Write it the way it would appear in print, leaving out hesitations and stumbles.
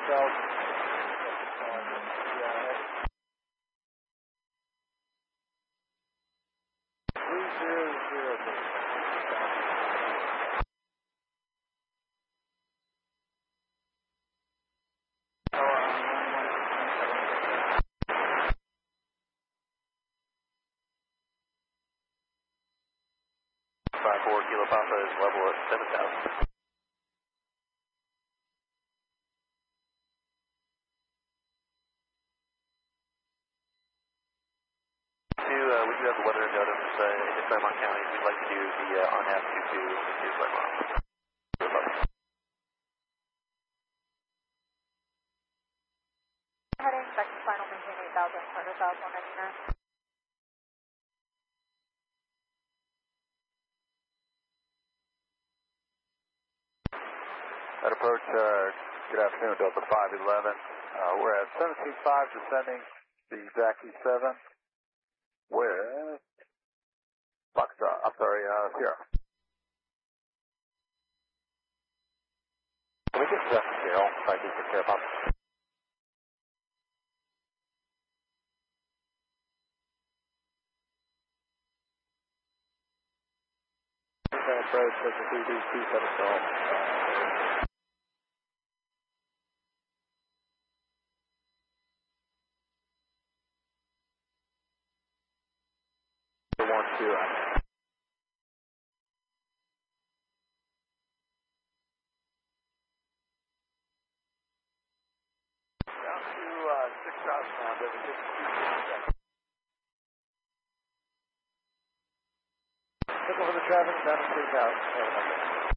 Kilo Papa is level at 7,000. We do have the weather notice in Claremont County. We'd like to do the RNAV 22 to Claremont. Heading back to final, maintain 8,000, partner south 199. At approach, good afternoon, Delta 511. We're at 17.5 descending the Jackie 7 with Sierra. Can we get left Daryl so I can take care of Papa? Approach, looking through these two set of calls. 1-2. Down to 6,000 now, David. Looking for the traffic, down to 3,000.